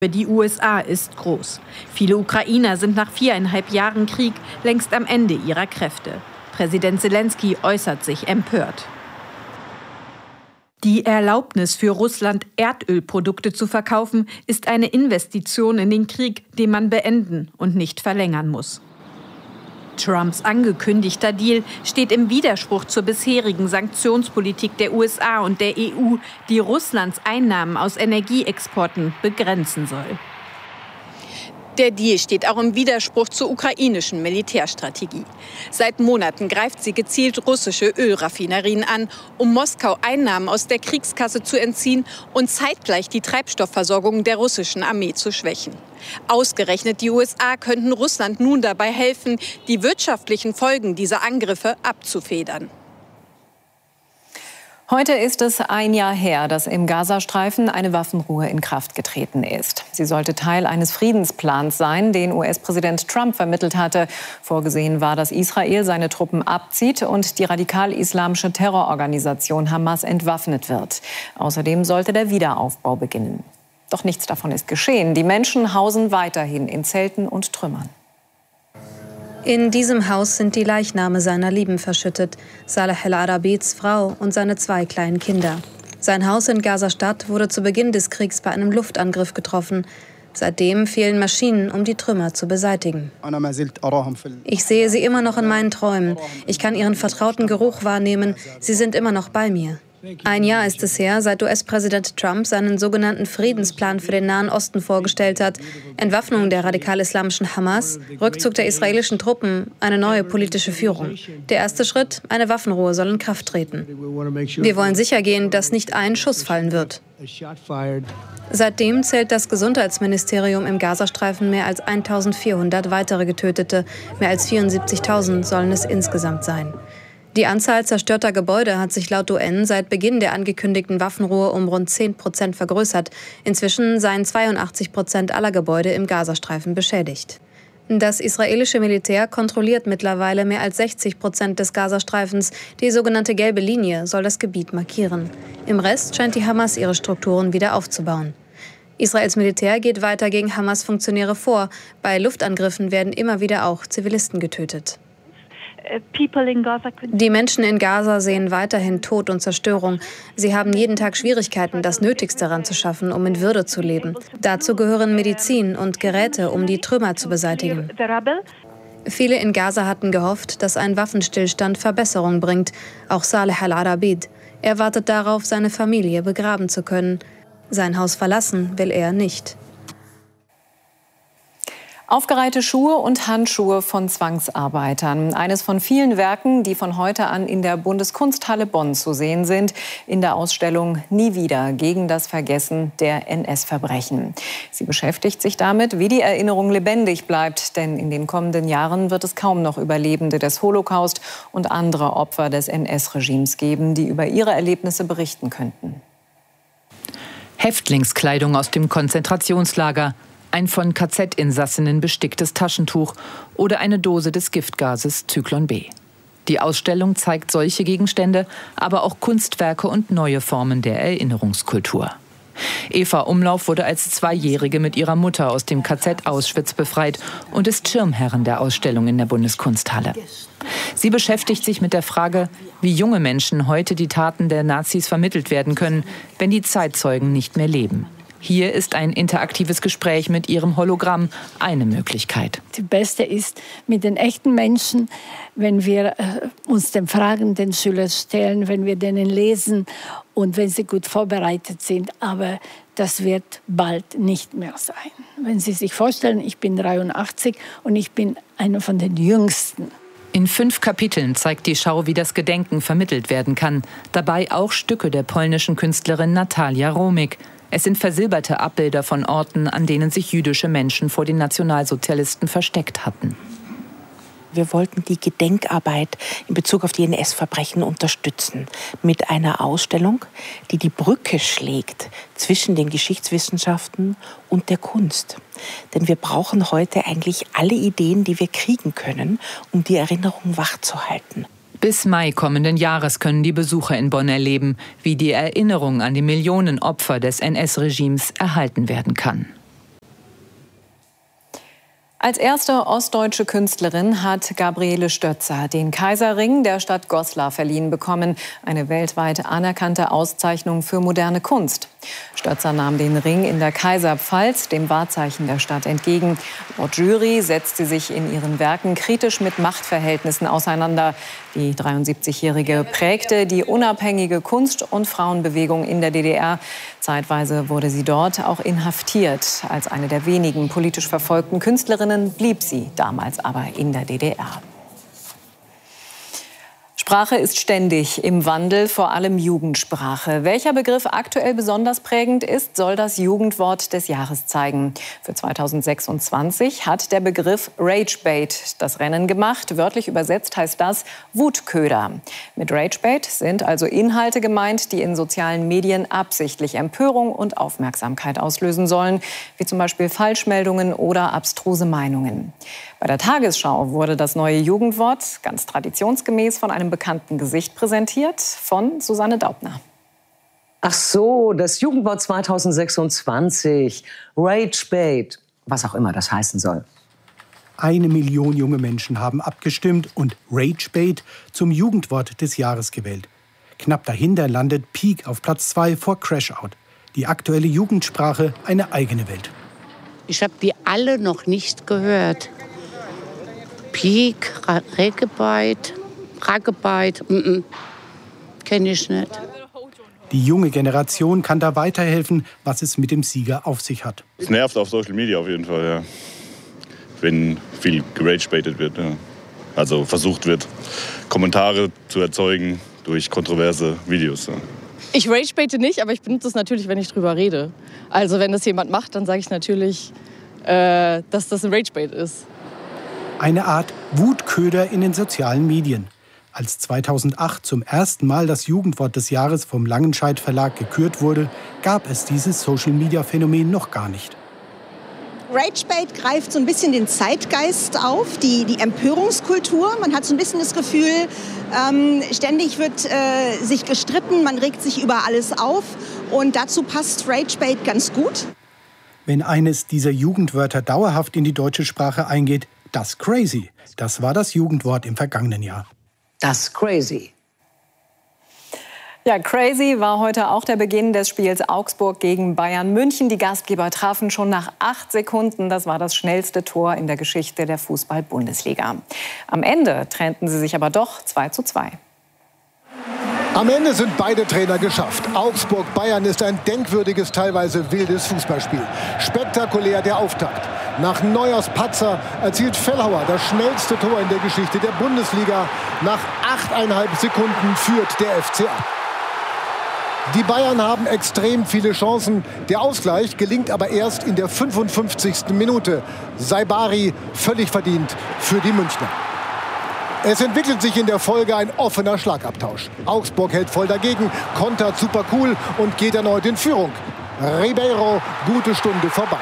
Für die USA ist groß. Viele Ukrainer sind nach 4,5 Jahren Krieg längst am Ende ihrer Kräfte. Präsident Selenskyj äußert sich empört. Die Erlaubnis für Russland, Erdölprodukte zu verkaufen, ist eine Investition in den Krieg, den man beenden und nicht verlängern muss. Trumps angekündigter Deal steht im Widerspruch zur bisherigen Sanktionspolitik der USA und der EU, die Russlands Einnahmen aus Energieexporten begrenzen soll. Der Deal steht auch im Widerspruch zur ukrainischen Militärstrategie. Seit Monaten greift sie gezielt russische Ölraffinerien an, um Moskau Einnahmen aus der Kriegskasse zu entziehen und zeitgleich die Treibstoffversorgung der russischen Armee zu schwächen. Ausgerechnet die USA könnten Russland nun dabei helfen, die wirtschaftlichen Folgen dieser Angriffe abzufedern. Heute ist es ein Jahr her, dass im Gazastreifen eine Waffenruhe in Kraft getreten ist. Sie sollte Teil eines Friedensplans sein, den US-Präsident Trump vermittelt hatte. Vorgesehen war, dass Israel seine Truppen abzieht und die radikal-islamische Terrororganisation Hamas entwaffnet wird. Außerdem sollte der Wiederaufbau beginnen. Doch nichts davon ist geschehen. Die Menschen hausen weiterhin in Zelten und Trümmern. In diesem Haus sind die Leichname seiner Lieben verschüttet, Saleh el-Arabids Frau und seine 2 kleinen Kinder. Sein Haus in Gaza-Stadt wurde zu Beginn des Kriegs bei einem Luftangriff getroffen. Seitdem fehlen Maschinen, um die Trümmer zu beseitigen. Ich sehe sie immer noch in meinen Träumen. Ich kann ihren vertrauten Geruch wahrnehmen. Sie sind immer noch bei mir. Ein Jahr ist es her, seit US-Präsident Trump seinen sogenannten Friedensplan für den Nahen Osten vorgestellt hat. Entwaffnung der radikal-islamischen Hamas, Rückzug der israelischen Truppen, eine neue politische Führung. Der erste Schritt, eine Waffenruhe, soll in Kraft treten. Wir wollen sichergehen, dass nicht ein Schuss fallen wird. Seitdem zählt das Gesundheitsministerium im Gazastreifen mehr als 1.400 weitere Getötete. Mehr als 74.000 sollen es insgesamt sein. Die Anzahl zerstörter Gebäude hat sich laut UN seit Beginn der angekündigten Waffenruhe um rund 10% vergrößert. Inzwischen seien 82% aller Gebäude im Gazastreifen beschädigt. Das israelische Militär kontrolliert mittlerweile mehr als 60% des Gazastreifens. Die sogenannte gelbe Linie soll das Gebiet markieren. Im Rest scheint die Hamas ihre Strukturen wieder aufzubauen. Israels Militär geht weiter gegen Hamas-Funktionäre vor. Bei Luftangriffen werden immer wieder auch Zivilisten getötet. Die Menschen in Gaza sehen weiterhin Tod und Zerstörung. Sie haben jeden Tag Schwierigkeiten, das Nötigste ranzuschaffen, um in Würde zu leben. Dazu gehören Medizin und Geräte, um die Trümmer zu beseitigen. Viele in Gaza hatten gehofft, dass ein Waffenstillstand Verbesserung bringt. Auch Saleh el-Arabid. Er wartet darauf, seine Familie begraben zu können. Sein Haus verlassen will er nicht. Aufgereihte Schuhe und Handschuhe von Zwangsarbeitern. Eines von vielen Werken, die von heute an in der Bundeskunsthalle Bonn zu sehen sind, in der Ausstellung Nie wieder gegen das Vergessen der NS-Verbrechen. Sie beschäftigt sich damit, wie die Erinnerung lebendig bleibt. Denn in den kommenden Jahren wird es kaum noch Überlebende des Holocaust und andere Opfer des NS-Regimes geben, die über ihre Erlebnisse berichten könnten. Häftlingskleidung aus dem Konzentrationslager, ein von KZ-Insassinnen besticktes Taschentuch oder eine Dose des Giftgases Zyklon B. Die Ausstellung zeigt solche Gegenstände, aber auch Kunstwerke und neue Formen der Erinnerungskultur. Eva Umlauf wurde als Zweijährige mit ihrer Mutter aus dem KZ Auschwitz befreit und ist Schirmherrin der Ausstellung in der Bundeskunsthalle. Sie beschäftigt sich mit der Frage, wie junge Menschen heute die Taten der Nazis vermittelt werden können, wenn die Zeitzeugen nicht mehr leben. Hier ist ein interaktives Gespräch mit ihrem Hologramm eine Möglichkeit. Das Beste ist mit den echten Menschen, wenn wir uns den Fragen den Schülern stellen, wenn wir denen lesen und wenn sie gut vorbereitet sind. Aber das wird bald nicht mehr sein. Wenn Sie sich vorstellen, ich bin 83 und ich bin einer von den Jüngsten. In 5 Kapiteln zeigt die Schau, wie das Gedenken vermittelt werden kann. Dabei auch Stücke der polnischen Künstlerin Natalia Romik. Es sind versilberte Abbilder von Orten, an denen sich jüdische Menschen vor den Nationalsozialisten versteckt hatten. Wir wollten die Gedenkarbeit in Bezug auf die NS-Verbrechen unterstützen mit einer Ausstellung, die die Brücke schlägt zwischen den Geschichtswissenschaften und der Kunst. Denn wir brauchen heute eigentlich alle Ideen, die wir kriegen können, um die Erinnerung wachzuhalten. Bis Mai kommenden Jahres können die Besucher in Bonn erleben, wie die Erinnerung an die Millionen Opfer des NS-Regimes erhalten werden kann. Als erste ostdeutsche Künstlerin hat Gabriele Stötzer den Kaiserring der Stadt Goslar verliehen bekommen. Eine weltweit anerkannte Auszeichnung für moderne Kunst. Stötzer nahm den Ring in der Kaiserpfalz, dem Wahrzeichen der Stadt, entgegen. Laut Jury setzt sie sich in ihren Werken kritisch mit Machtverhältnissen auseinander. Die 73-Jährige prägte die unabhängige Kunst- und Frauenbewegung in der DDR. Zeitweise wurde sie dort auch inhaftiert. Als eine der wenigen politisch verfolgten Künstlerinnen blieb sie damals aber in der DDR. Sprache ist ständig im Wandel, vor allem Jugendsprache. Welcher Begriff aktuell besonders prägend ist, soll das Jugendwort des Jahres zeigen. Für 2026 hat der Begriff Ragebait das Rennen gemacht. Wörtlich übersetzt heißt das Wutköder. Mit Ragebait sind also Inhalte gemeint, die in sozialen Medien absichtlich Empörung und Aufmerksamkeit auslösen sollen, wie zum Beispiel Falschmeldungen oder abstruse Meinungen. Bei der Tagesschau wurde das neue Jugendwort ganz traditionsgemäß von einem bekannten Gesicht präsentiert, von Susanne Daubner. Ach so, das Jugendwort 2026, Ragebait, was auch immer das heißen soll. 1 Million junge Menschen haben abgestimmt und Ragebait zum Jugendwort des Jahres gewählt. Knapp dahinter landet Peak auf Platz 2 vor Crashout. Die aktuelle Jugendsprache eine eigene Welt. Ich habe die alle noch nicht gehört. Peak, Ragebait, kenne ich nicht. Die junge Generation kann da weiterhelfen, was es mit dem Sieger auf sich hat. Es nervt auf Social Media auf jeden Fall, ja. Wenn viel geragebaitet wird. Ja. Also versucht wird, Kommentare zu erzeugen durch kontroverse Videos. Ja. Ich ragebaite nicht, aber ich benutze es natürlich, wenn ich drüber rede. Also wenn das jemand macht, dann sage ich natürlich, dass das ein Ragebait ist. Eine Art Wutköder in den sozialen Medien. Als 2008 zum ersten Mal das Jugendwort des Jahres vom Langenscheidt Verlag gekürt wurde, gab es dieses Social-Media-Phänomen noch gar nicht. Ragebait greift so ein bisschen den Zeitgeist auf, die Empörungskultur. Man hat so ein bisschen das Gefühl, ständig wird sich gestritten, man regt sich über alles auf. Und dazu passt Ragebait ganz gut. Wenn eines dieser Jugendwörter dauerhaft in die deutsche Sprache eingeht, das crazy. Das war das Jugendwort im vergangenen Jahr. Das crazy. Ja, crazy war heute auch der Beginn des Spiels Augsburg gegen Bayern München. Die Gastgeber trafen schon nach 8 Sekunden. Das war das schnellste Tor in der Geschichte der Fußball-Bundesliga. Am Ende trennten sie sich aber doch 2:2. Am Ende sind beide Trainer geschafft. Augsburg-Bayern ist ein denkwürdiges, teilweise wildes Fußballspiel. Spektakulär der Auftakt. Nach Neuers Patzer erzielt Fellhauer das schnellste Tor in der Geschichte der Bundesliga. Nach 8,5 Sekunden führt der FCA. Die Bayern haben extrem viele Chancen. Der Ausgleich gelingt aber erst in der 55. Minute. Saibari völlig verdient für die Münchner. Es entwickelt sich in der Folge ein offener Schlagabtausch. Augsburg hält voll dagegen, kontert super cool und geht erneut in Führung. Ribeiro, gute Stunde vorbei.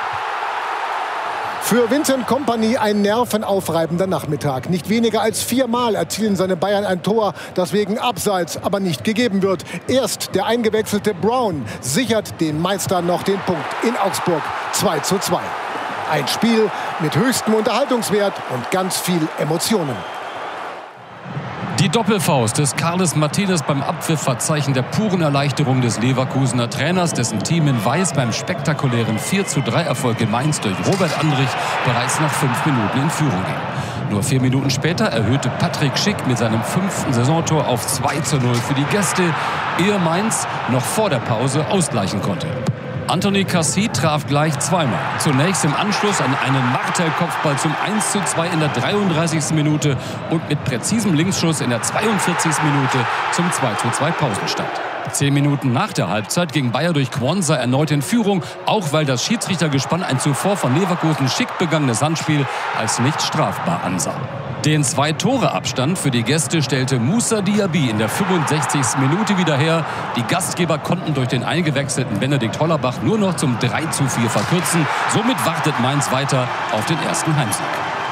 Für Vincent Kompany ein nervenaufreibender Nachmittag. Nicht weniger als 4-mal erzielen seine Bayern ein Tor, das wegen Abseits aber nicht gegeben wird. Erst der eingewechselte Brown sichert den Meistern noch den Punkt in Augsburg 2:2. Ein Spiel mit höchstem Unterhaltungswert und ganz viel Emotionen. Die Doppelfaust des Carles Martinez beim Abpfiff war Zeichen der puren Erleichterung des Leverkusener Trainers, dessen Team in Weiß beim spektakulären 4:3-Erfolg in Mainz durch Robert Andrich bereits nach 5 Minuten in Führung ging. Nur 4 Minuten später erhöhte Patrick Schick mit seinem 5. Saisontor auf 2:0 für die Gäste, ehe Mainz noch vor der Pause ausgleichen konnte. Anthony Cassie traf gleich zweimal. Zunächst im Anschluss an einen Martel-Kopfball zum 1:2 in der 33. Minute und mit präzisem Linksschuss in der 42. Minute zum 2:2 Pausenstand. 10 Minuten nach der Halbzeit ging Bayer durch Quansah erneut in Führung, auch weil das Schiedsrichtergespann ein zuvor von Leverkusen schick begangenes Handspiel als nicht strafbar ansah. Den 2-Tore-Abstand für die Gäste stellte Moussa Diaby in der 65. Minute wieder her. Die Gastgeber konnten durch den eingewechselten Benedikt Hollerbach nur noch zum 3:4 verkürzen. Somit wartet Mainz weiter auf den ersten Heimsieg.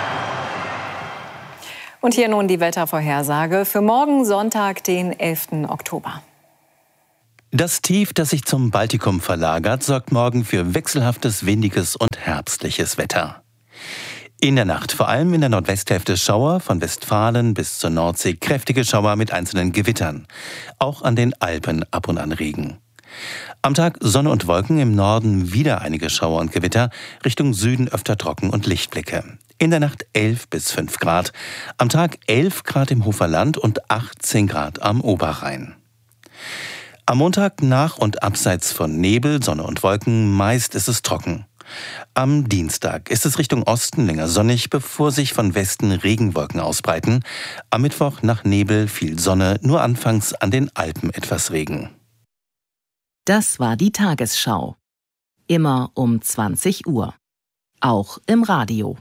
Und hier nun die Wettervorhersage für morgen Sonntag, den 11. Oktober. Das Tief, das sich zum Baltikum verlagert, sorgt morgen für wechselhaftes, windiges und herbstliches Wetter. In der Nacht vor allem in der Nordwesthälfte Schauer, von Westfalen bis zur Nordsee kräftige Schauer mit einzelnen Gewittern. Auch an den Alpen ab und an Regen. Am Tag Sonne und Wolken, im Norden wieder einige Schauer und Gewitter, Richtung Süden öfter trocken und Lichtblicke. In der Nacht 11 bis 5 Grad, am Tag 11 Grad im Hoferland und 18 Grad am Oberrhein. Am Montag nach und abseits von Nebel, Sonne und Wolken, meist ist es trocken. Am Dienstag ist es Richtung Osten länger sonnig, bevor sich von Westen Regenwolken ausbreiten. Am Mittwoch nach Nebel viel Sonne, nur anfangs an den Alpen etwas Regen. Das war die Tagesschau. Immer um 20 Uhr. Auch im Radio.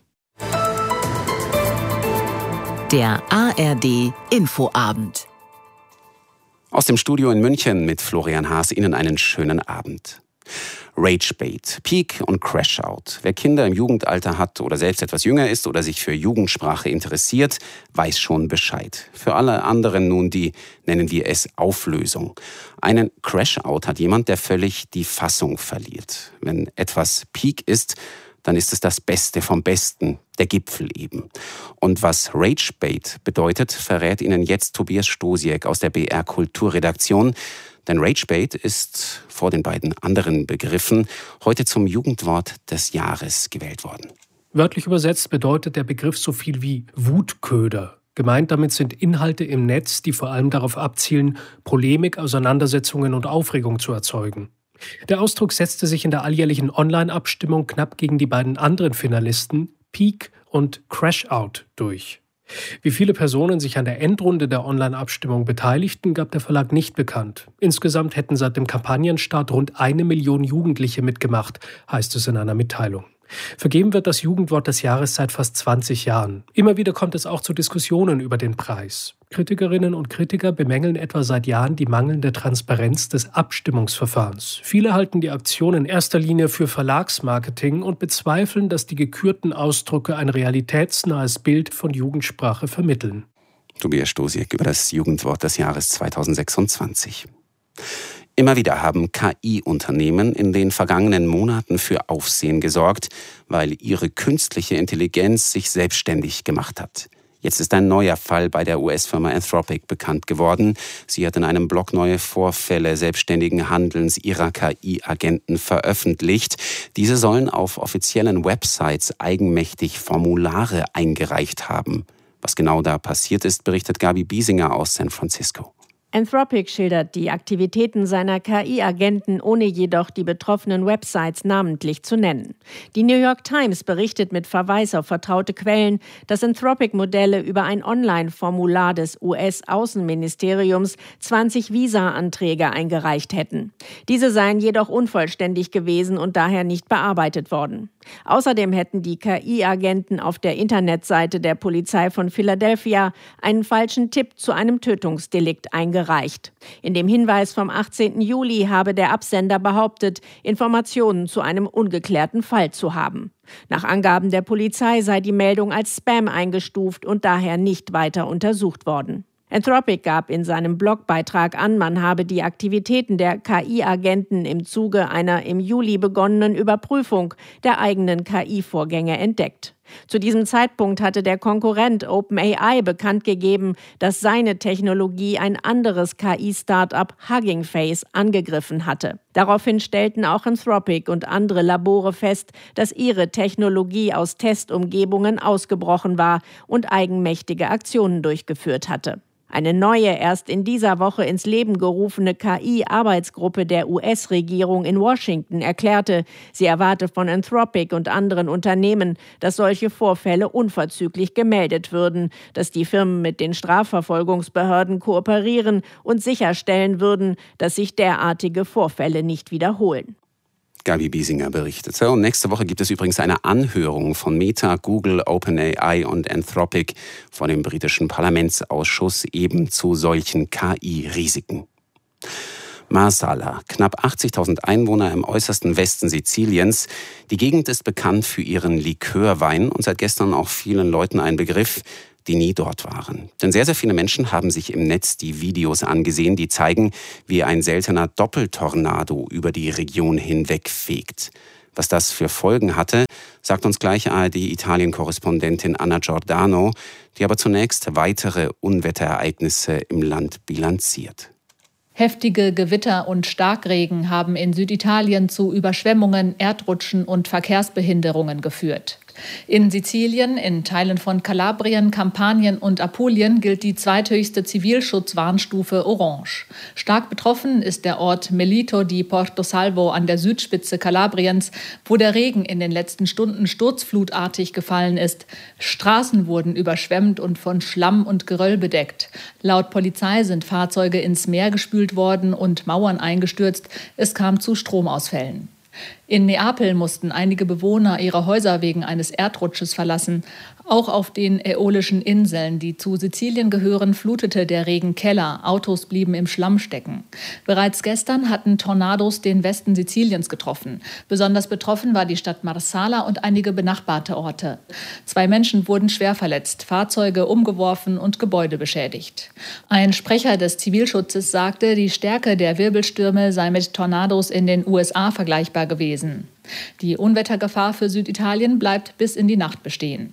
Der ARD Infoabend. Aus dem Studio in München mit Florian Haas Ihnen einen schönen Abend. Ragebait, Peak und Crashout. Wer Kinder im Jugendalter hat oder selbst etwas jünger ist oder sich für Jugendsprache interessiert, weiß schon Bescheid. Für alle anderen nun die, nennen wir es, Auflösung. Einen Crashout hat jemand, der völlig die Fassung verliert. Wenn etwas Peak ist, dann ist es das Beste vom Besten, der Gipfel eben. Und was Ragebait bedeutet, verrät Ihnen jetzt Tobias Stosiek aus der BR Kulturredaktion. Denn Ragebait ist vor den beiden anderen Begriffen heute zum Jugendwort des Jahres gewählt worden. Wörtlich übersetzt bedeutet der Begriff so viel wie Wutköder. Gemeint damit sind Inhalte im Netz, die vor allem darauf abzielen, Polemik, Auseinandersetzungen und Aufregung zu erzeugen. Der Ausdruck setzte sich in der alljährlichen Online-Abstimmung knapp gegen die beiden anderen Finalisten, Peak und Crashout, durch. Wie viele Personen sich an der Endrunde der Online-Abstimmung beteiligten, gab der Verlag nicht bekannt. Insgesamt hätten seit dem Kampagnenstart rund 1 Million Jugendliche mitgemacht, heißt es in einer Mitteilung. Vergeben wird das Jugendwort des Jahres seit fast 20 Jahren. Immer wieder kommt es auch zu Diskussionen über den Preis. Kritikerinnen und Kritiker bemängeln etwa seit Jahren die mangelnde Transparenz des Abstimmungsverfahrens. Viele halten die Aktion in erster Linie für Verlagsmarketing und bezweifeln, dass die gekürten Ausdrücke ein realitätsnahes Bild von Jugendsprache vermitteln. Tobias Stosiek über das Jugendwort des Jahres 2026. Immer wieder haben KI-Unternehmen in den vergangenen Monaten für Aufsehen gesorgt, weil ihre künstliche Intelligenz sich selbstständig gemacht hat. Jetzt ist ein neuer Fall bei der US-Firma Anthropic bekannt geworden. Sie hat in einem Blog neue Vorfälle selbstständigen Handelns ihrer KI-Agenten veröffentlicht. Diese sollen auf offiziellen Websites eigenmächtig Formulare eingereicht haben. Was genau da passiert ist, berichtet Gabi Biesinger aus San Francisco. Anthropic schildert die Aktivitäten seiner KI-Agenten, ohne jedoch die betroffenen Websites namentlich zu nennen. Die New York Times berichtet mit Verweis auf vertraute Quellen, dass Anthropic-Modelle über ein Online-Formular des US-Außenministeriums 20 Visa-Anträge eingereicht hätten. Diese seien jedoch unvollständig gewesen und daher nicht bearbeitet worden. Außerdem hätten die KI-Agenten auf der Internetseite der Polizei von Philadelphia einen falschen Tipp zu einem Tötungsdelikt eingereicht. In dem Hinweis vom 18. Juli habe der Absender behauptet, Informationen zu einem ungeklärten Fall zu haben. Nach Angaben der Polizei sei die Meldung als Spam eingestuft und daher nicht weiter untersucht worden. Anthropic gab in seinem Blogbeitrag an, man habe die Aktivitäten der KI-Agenten im Zuge einer im Juli begonnenen Überprüfung der eigenen KI-Vorgänge entdeckt. Zu diesem Zeitpunkt hatte der Konkurrent OpenAI bekannt gegeben, dass seine Technologie ein anderes KI-Startup Hugging Face angegriffen hatte. Daraufhin stellten auch Anthropic und andere Labore fest, dass ihre Technologie aus Testumgebungen ausgebrochen war und eigenmächtige Aktionen durchgeführt hatte. Eine neue, erst in dieser Woche ins Leben gerufene KI-Arbeitsgruppe der US-Regierung in Washington erklärte, sie erwarte von Anthropic und anderen Unternehmen, dass solche Vorfälle unverzüglich gemeldet würden, dass die Firmen mit den Strafverfolgungsbehörden kooperieren und sicherstellen würden, dass sich derartige Vorfälle nicht wiederholen. Gabi Biesinger berichtete. Und nächste Woche gibt es übrigens eine Anhörung von Meta, Google, OpenAI und Anthropic vor dem britischen Parlamentsausschuss eben zu solchen KI-Risiken. Marsala, knapp 80.000 Einwohner im äußersten Westen Siziliens. Die Gegend ist bekannt für ihren Likörwein und seit gestern auch vielen Leuten ein Begriff, die nie dort waren. Denn sehr, sehr viele Menschen haben sich im Netz die Videos angesehen, die zeigen, wie ein seltener Doppeltornado über die Region hinwegfegt. Was das für Folgen hatte, Sagt uns gleich ARD-Italien-Korrespondentin Anna Giordano, die aber zunächst weitere Unwetterereignisse im Land bilanziert. Heftige Gewitter und Starkregen haben in Süditalien zu Überschwemmungen, Erdrutschen und Verkehrsbehinderungen geführt. In Sizilien, in Teilen von Kalabrien, Kampanien und Apulien gilt die zweithöchste Zivilschutzwarnstufe Orange. Stark betroffen ist der Ort Melito di Portosalvo an der Südspitze Kalabriens, wo der Regen in den letzten Stunden sturzflutartig gefallen ist. Straßen wurden überschwemmt und von Schlamm und Geröll bedeckt. Laut Polizei sind Fahrzeuge ins Meer gespült worden und Mauern eingestürzt. Es kam zu Stromausfällen. In Neapel mussten einige Bewohner ihre Häuser wegen eines Erdrutsches verlassen. Auch auf den Äolischen Inseln, die zu Sizilien gehören, flutete der Regen Keller. Autos blieben im Schlamm stecken. Bereits gestern hatten Tornados den Westen Siziliens getroffen. Besonders betroffen war die Stadt Marsala und einige benachbarte Orte. 2 Menschen wurden schwer verletzt, Fahrzeuge umgeworfen und Gebäude beschädigt. Ein Sprecher des Zivilschutzes sagte, die Stärke der Wirbelstürme sei mit Tornados in den USA vergleichbar gewesen. Die Unwettergefahr für Süditalien bleibt bis in die Nacht bestehen.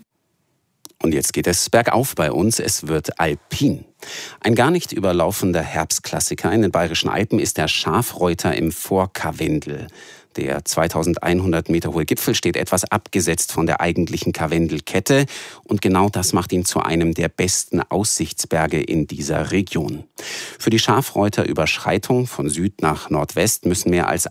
Und jetzt geht es bergauf bei uns. Es wird alpin. Ein gar nicht überlaufender Herbstklassiker in den Bayerischen Alpen ist der Schafreuter im Vorkarwendel. Der 2100 Meter hohe Gipfel steht etwas abgesetzt von der eigentlichen Karwendelkette. Und genau das macht ihn zu einem der besten Aussichtsberge in dieser Region. Für die Schafreuter-Überschreitung von Süd nach Nordwest müssen mehr als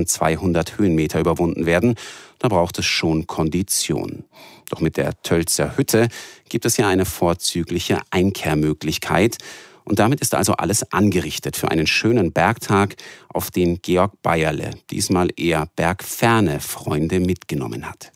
1200 Höhenmeter überwunden werden. Da braucht es schon Kondition. Doch mit der Tölzer Hütte gibt es ja eine vorzügliche Einkehrmöglichkeit. Und damit ist also alles angerichtet für einen schönen Bergtag, auf den Georg Bayerle diesmal eher bergferne Freunde mitgenommen hat.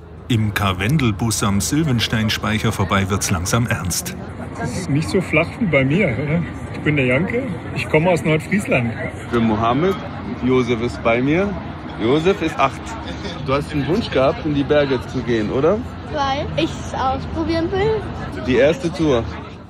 Im Karwendelbus am Sylvensteinspeicher vorbei wird's langsam ernst. Das ist nicht so flach wie bei mir, oder? Ich bin der Janke, ich komme aus Nordfriesland. Ich bin Mohammed, Josef ist bei mir. Josef ist 8. Du hast einen Wunsch gehabt, in die Berge zu gehen, oder? Weil ich es ausprobieren will. Die erste Tour.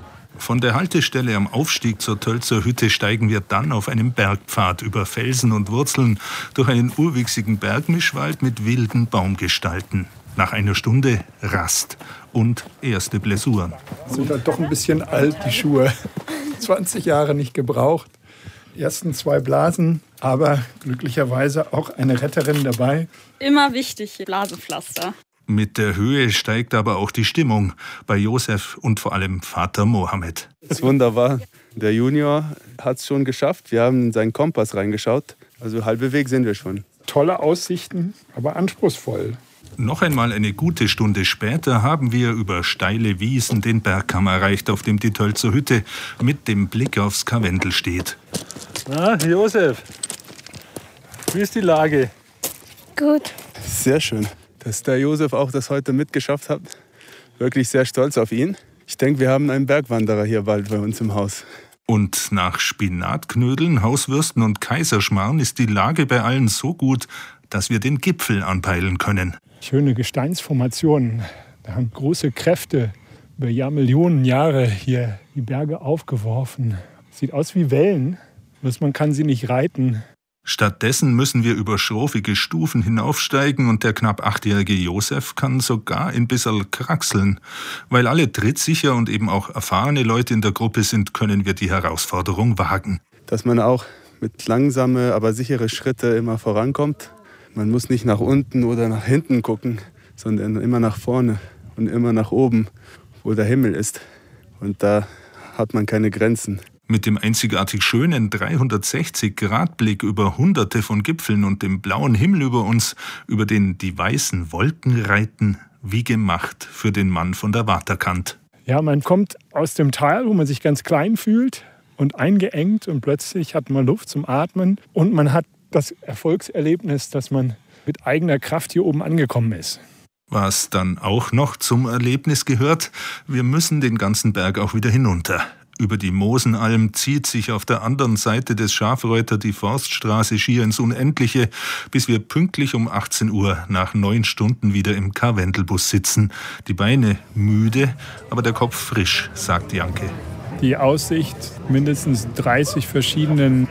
Von der Haltestelle am Aufstieg zur Tölzer Hütte steigen wir dann auf einem Bergpfad über Felsen und Wurzeln durch einen urwüchsigen Bergmischwald mit wilden Baumgestalten. Nach einer Stunde Rast und erste Blessuren. Sind halt doch ein bisschen alt, die Schuhe. 20 Jahre nicht gebraucht. Ersten 2 Blasen, aber glücklicherweise auch eine Retterin dabei. Immer wichtig, Blasenpflaster. Mit der Höhe steigt aber auch die Stimmung bei Josef und vor allem Vater Mohammed. Das ist wunderbar. Der Junior hat es schon geschafft. Wir haben in seinen Kompass reingeschaut. Also halbe Weg sind wir schon. Tolle Aussichten, aber anspruchsvoll. Noch einmal eine gute Stunde später haben wir über steile Wiesen den Bergkamm erreicht, auf dem die Tölzer Hütte mit dem Blick aufs Karwendel steht. Na, Josef, wie ist die Lage? Gut. Sehr schön, dass der Josef auch das heute mitgeschafft hat. Wirklich sehr stolz auf ihn. Ich denke, wir haben einen Bergwanderer hier bald bei uns im Haus. Und nach Spinatknödeln, Hauswürsten und Kaiserschmarrn ist die Lage bei allen so gut, dass wir den Gipfel anpeilen können. Schöne Gesteinsformationen. Da haben große Kräfte über Millionen Jahre hier die Berge aufgeworfen. Sieht aus wie Wellen, bloß man kann sie nicht reiten. Stattdessen müssen wir über schrofige Stufen hinaufsteigen und der knapp 8-jährige Josef kann sogar ein bisschen kraxeln. Weil alle trittsicher und eben auch erfahrene Leute in der Gruppe sind, können wir die Herausforderung wagen. Dass man auch mit langsame, aber sichere Schritte immer vorankommt. Man muss nicht nach unten oder nach hinten gucken, sondern immer nach vorne und immer nach oben, wo der Himmel ist. Und da hat man keine Grenzen. Mit dem einzigartig schönen 360-Grad-Blick über Hunderte von Gipfeln und dem blauen Himmel über uns, über den die weißen Wolken reiten, wie gemacht für den Mann von der Waterkant. Ja, man kommt aus dem Tal, wo man sich ganz klein fühlt und eingeengt und plötzlich hat man Luft zum Atmen und man hat das Erfolgserlebnis, dass man mit eigener Kraft hier oben angekommen ist. Was dann auch noch zum Erlebnis gehört, wir müssen den ganzen Berg auch wieder hinunter. Über die Mosenalm zieht sich auf der anderen Seite des Schafreuter die Forststraße schier ins Unendliche, bis wir pünktlich um 18 Uhr nach 9 Stunden wieder im Karwendelbus sitzen. Die Beine müde, aber der Kopf frisch, sagt Janke. Die Aussicht mindestens 30 verschiedenen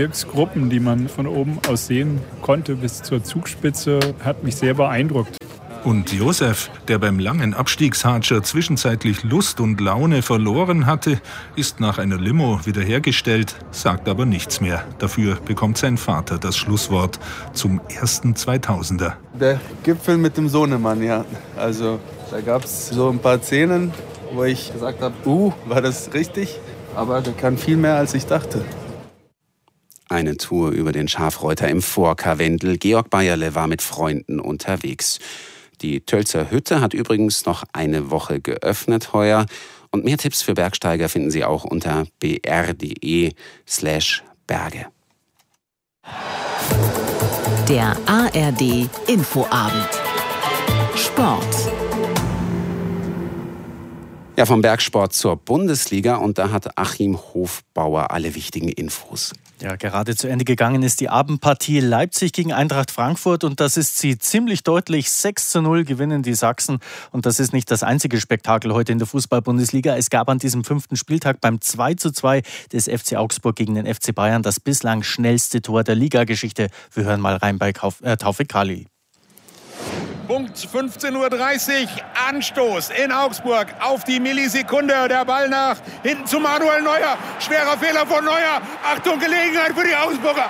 Gebirgsgruppen, die man von oben aus sehen konnte bis zur Zugspitze, hat mich sehr beeindruckt. Und Josef, der beim langen Abstiegshatscher zwischenzeitlich Lust und Laune verloren hatte, ist nach einer Limo wiederhergestellt, sagt aber nichts mehr. Dafür bekommt sein Vater das Schlusswort zum ersten 2000er. Der Gipfel mit dem Sohnemann, ja. Also da gab es so ein paar Szenen, wo ich gesagt habe, war das richtig? Aber der kann viel mehr, als ich dachte. Eine Tour über den Schafreuter im Vorkarwendel. Georg Bayerle war mit Freunden unterwegs. Die Tölzer Hütte hat übrigens noch eine Woche geöffnet heuer. Und mehr Tipps für Bergsteiger finden Sie auch unter br.de/Berge. Der ARD Infoabend. Sport. Ja, vom Bergsport zur Bundesliga. Und da hat Achim Hofbauer alle wichtigen Infos. Ja, gerade zu Ende gegangen ist die Abendpartie Leipzig gegen Eintracht Frankfurt und das ist sie ziemlich deutlich. 6:0 gewinnen die Sachsen und das ist nicht das einzige Spektakel heute in der Fußball-Bundesliga. Es gab an diesem 5. Spieltag beim 2:2 des FC Augsburg gegen den FC Bayern das bislang schnellste Tor der Ligageschichte. Wir hören mal rein bei Taufik Kali. Punkt 15:30 Uhr, Anstoß in Augsburg auf die Millisekunde. Der Ball nach hinten zu Manuel Neuer. Schwerer Fehler von Neuer. Achtung, Gelegenheit für die Augsburger.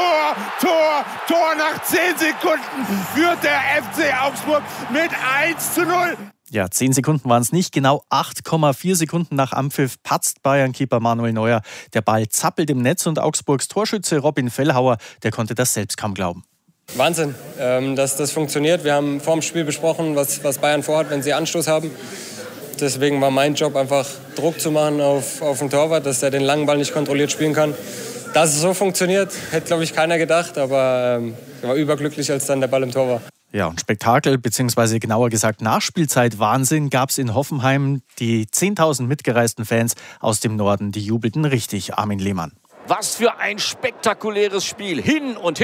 Tor nach 10 Sekunden führt der FC Augsburg mit 1:0. Ja, 10 Sekunden waren es nicht. Genau 8,4 Sekunden nach Anpfiff patzt Bayern-Keeper Manuel Neuer. Der Ball zappelt im Netz und Augsburgs Torschütze Robin Fellhauer, der konnte das selbst kaum glauben. Wahnsinn, dass das funktioniert. Wir haben vor dem Spiel besprochen, was Bayern vorhat, wenn sie Anstoß haben. Deswegen war mein Job einfach Druck zu machen auf den Torwart, dass er den langen Ball nicht kontrolliert spielen kann. Dass es so funktioniert, hätte, glaube ich, keiner gedacht. Aber er war überglücklich, als dann der Ball im Tor war. Ja, und Spektakel, beziehungsweise genauer gesagt Nachspielzeit-Wahnsinn gab es in Hoffenheim. Die 10.000 mitgereisten Fans aus dem Norden, die jubelten richtig. Armin Lehmann. Was für ein spektakuläres Spiel. Hin und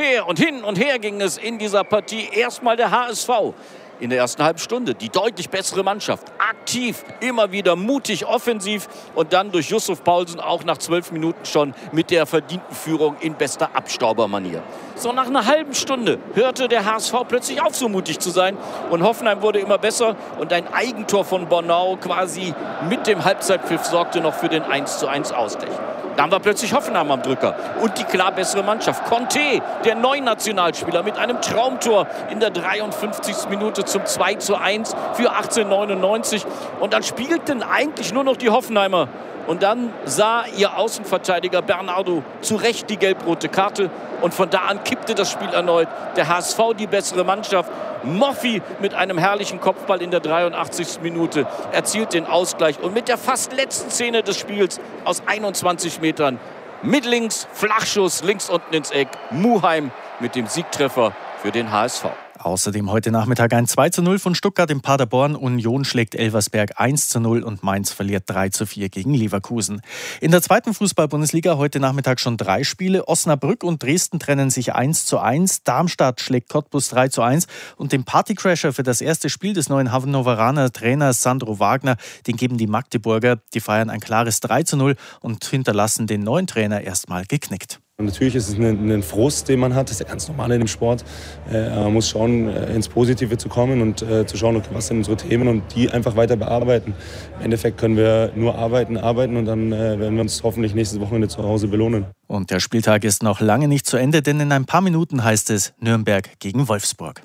her ging es in dieser Partie. Erstmal der HSV in der ersten halben Stunde. Die deutlich bessere Mannschaft. Aktiv, immer wieder mutig, offensiv. Und dann durch Yusuf Paulsen auch nach 12 Minuten schon mit der verdienten Führung in bester Abstaubermanier. So nach einer halben Stunde hörte der HSV plötzlich auf, so mutig zu sein. Und Hoffenheim wurde immer besser. Und ein Eigentor von Bornau quasi mit dem Halbzeitpfiff sorgte noch für den 1:1 Ausgleich. Dann war plötzlich Hoffenheim am Drücker und die klar bessere Mannschaft. Conte, der neue Nationalspieler, mit einem Traumtor in der 53. Minute zum 2:1 für 1899. Und dann spielten eigentlich nur noch die Hoffenheimer. Und dann sah ihr Außenverteidiger Bernardo zu Recht die gelb-rote Karte. Und von da an kippte das Spiel erneut. Der HSV die bessere Mannschaft. Moffi mit einem herrlichen Kopfball in der 83. Minute erzielt den Ausgleich. Und mit der fast letzten Szene des Spiels aus 21 Metern mit links, Flachschuss, links unten ins Eck. Muheim mit dem Siegtreffer für den HSV. Außerdem heute Nachmittag ein 2:0 von Stuttgart in Paderborn. Union schlägt Elversberg 1:0 und Mainz verliert 3:4 gegen Leverkusen. In der zweiten Fußball-Bundesliga heute Nachmittag schon 3 Spiele. Osnabrück und Dresden trennen sich 1:1. Darmstadt schlägt Cottbus 3:1. Und den Partycrasher für das erste Spiel des neuen Hannoveraner Trainers Sandro Wagner, den geben die Magdeburger. Die feiern ein klares 3:0 und hinterlassen den neuen Trainer erstmal geknickt. Und natürlich ist es ein Frust, den man hat. Das ist ja ganz normal in dem Sport. Man muss schauen, ins Positive zu kommen und zu schauen, okay, was sind unsere Themen und die einfach weiter bearbeiten. Im Endeffekt können wir nur arbeiten und dann werden wir uns hoffentlich nächstes Wochenende zu Hause belohnen. Und der Spieltag ist noch lange nicht zu Ende, denn in ein paar Minuten heißt es Nürnberg gegen Wolfsburg.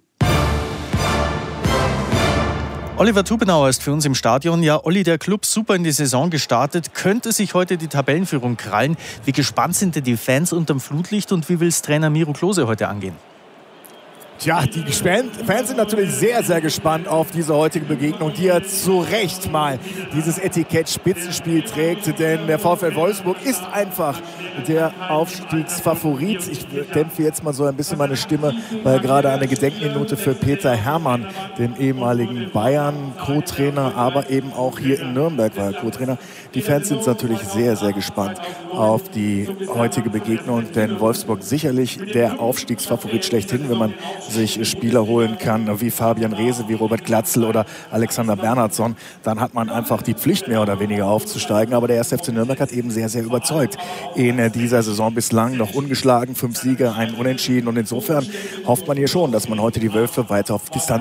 Oliver Tubenauer ist für uns im Stadion. Ja, Olli, der Club super in die Saison gestartet. Könnte sich heute die Tabellenführung krallen? Wie gespannt sind denn die Fans unterm Flutlicht und wie will es Trainer Miro Klose heute angehen? Tja, die Fans sind natürlich sehr, sehr gespannt auf diese heutige Begegnung, die ja zu Recht mal dieses Etikett Spitzenspiel trägt. Denn der VfL Wolfsburg ist einfach der Aufstiegsfavorit. Ich dämpfe jetzt mal so ein bisschen meine Stimme, weil gerade eine Gedenkminute für Peter Hermann, den ehemaligen Bayern-Co-Trainer, aber eben auch hier in Nürnberg war er Co-Trainer. Die Fans sind natürlich sehr, sehr gespannt auf die heutige Begegnung, denn Wolfsburg sicherlich der Aufstiegsfavorit schlechthin, wenn man sich Spieler holen kann, wie Fabian Reese, wie Robert Glatzel oder Alexander Bernhardsson, dann hat man einfach die Pflicht, mehr oder weniger aufzusteigen. Aber der 1. FC Nürnberg hat eben sehr, sehr überzeugt in dieser Saison, bislang noch ungeschlagen, 5 Siege, ein Unentschieden. Und insofern hofft man hier schon, dass man heute die Wölfe weiter auf Distanz halten kann.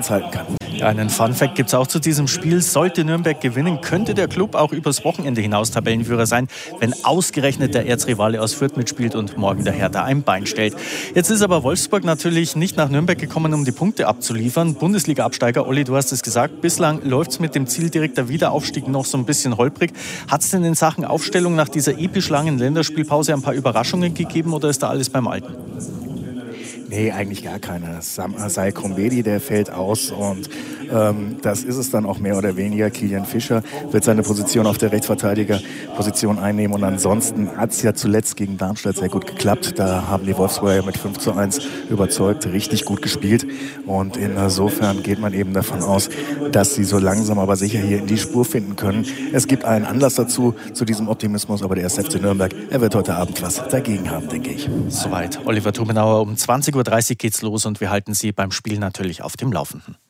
kann. Einen Fun-Fact gibt es auch zu diesem Spiel. Sollte Nürnberg gewinnen, könnte der Club auch übers Wochenende hinaus Tabellenführer sein, wenn ausgerechnet der Erzrivale aus Fürth mitspielt und morgen der Hertha ein Bein stellt. Jetzt ist aber Wolfsburg natürlich nicht nach Nürnberg gekommen, um die Punkte abzuliefern. Bundesliga-Absteiger, Olli, du hast es gesagt, bislang läuft es mit dem Ziel direkter Wiederaufstieg noch so ein bisschen holprig. Hat es denn in Sachen Aufstellung nach dieser episch langen Länderspielpause ein paar Überraschungen gegeben oder ist da alles beim Alten? Nee, eigentlich gar keine. Sai Krombedi, der fällt aus und das ist es dann auch mehr oder weniger. Kilian Fischer wird seine Position auf der Rechtsverteidigerposition einnehmen und ansonsten hat es ja zuletzt gegen Darmstadt sehr gut geklappt. Da haben die Wolfsburger mit 5:1 überzeugt, richtig gut gespielt und insofern geht man eben davon aus, dass sie so langsam aber sicher hier in die Spur finden können. Es gibt einen Anlass dazu, zu diesem Optimismus, aber der 1. FC Nürnberg, er wird heute Abend was dagegen haben, denke ich. Soweit Oliver Tumenauer. Um 20:30 Uhr geht's los und wir halten Sie beim Spiel natürlich auf dem Laufenden.